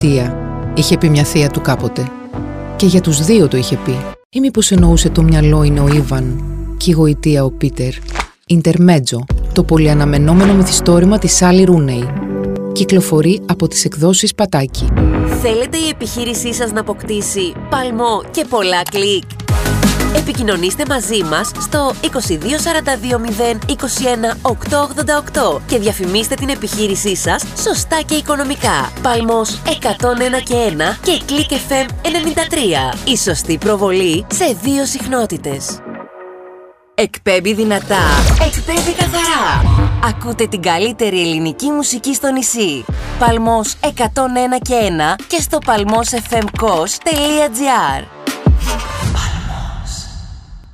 Τία, είχε πει μια θεία του κάποτε. Και για τους δύο το είχε πει. Ή μήπως εννοούσε το μυαλό είναι ο Ήβαν και η γοητεία ο Πίτερ. Ιντερμέτζο, το πολυαναμενόμενο μυθιστόρημα της Σάλι Ρούνεϊ. Κυκλοφορεί από τις εκδόσεις Πατάκη. Θέλετε η επιχείρησή σας να αποκτήσει παλμό και πολλά κλικ? Επικοινωνήστε μαζί μας στο 22 42 0 21 888 και διαφημίστε την επιχείρησή σας σωστά και οικονομικά. Παλμός 101 και 1 και Click FM 93. Η σωστή προβολή σε 2 συχνότητες. Εκπέμπει δυνατά, εκπέμπει καθαρά. Ακούτε την καλύτερη ελληνική μουσική στο νησί. Παλμός 101 και 1 και στο palmosfmkos.gr.